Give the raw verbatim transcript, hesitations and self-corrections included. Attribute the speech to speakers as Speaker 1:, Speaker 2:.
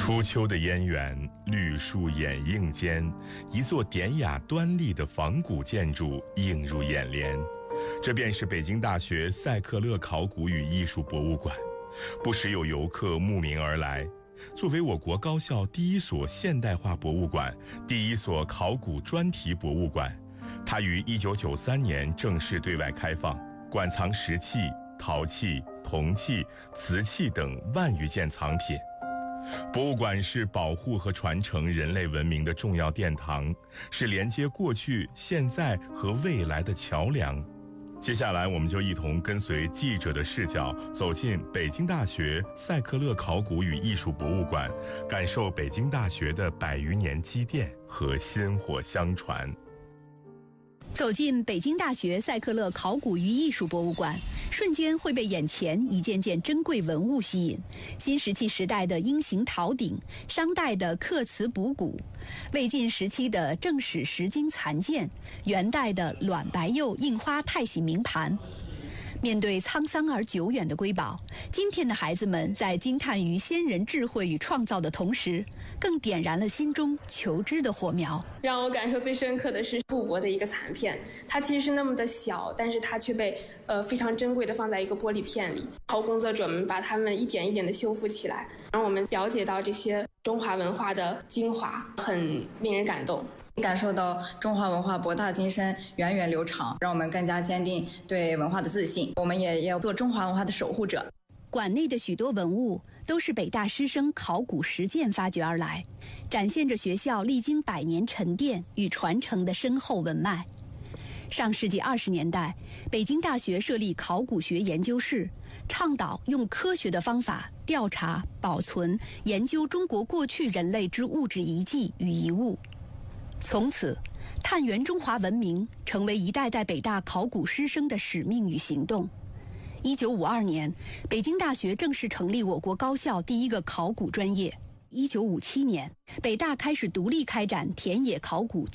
Speaker 1: 初秋的燕园，绿树掩映间，一座典雅端丽的仿古建筑映入眼帘。这便是北京大学赛克勒考古与艺术博物馆。不时有游客慕名而来。作为我国高校第一所现代化博物馆，第一所考古专题博物馆，它于一九九三年正式对外开放，馆藏石器、陶器、铜器、瓷器等万余件藏品。博物馆是保护和传承人类文明的重要殿堂，是连接过去、现在和未来的桥梁。接下来我们就一同跟随记者的视角，走进北京大学赛克勒考古与艺术博物馆，感受北京大学的百余年积淀和薪火相传。
Speaker 2: 走进北京大学赛克勒考古与艺术博物馆，瞬间会被眼前一件件珍贵文物吸引。新石器时代的鹰形陶鼎，商代的刻瓷补骨，魏晋时期的正史石经残件，元代的卵白釉印花太玺铭盘。面对沧桑而久远的瑰宝，今天的孩子们在惊叹于先人智慧与创造的同时，更点燃了心中求知的火苗。
Speaker 3: 让我感受最深刻的是布帛的一个残片，它其实是那么的小，但是它却被呃非常珍贵的放在一个玻璃片里。考古工作者们把它们一点一点的修复起来，让我们了解到这些中华文化的精华，很令人感动。
Speaker 4: 感受到中华文化博大精深、源远流长，让我们更加坚定对文化的自信。我们也要做中华文化的守护者。
Speaker 2: 馆内的许多文物都是北大师生考古实践发掘而来，展现着学校历经百年沉淀与传承的深厚文脉。上世纪二十年代，北京大学设立考古学研究室，倡导用科学的方法调查、保存、研究中国过去人类之物质遗迹与遗物。从此，探源中华文明成为一代代北大考古师生的使命与行动。一九五二年，北京大学正式成立我国高校第一个考古专业。一九五七年，北大开始独立开展田野考古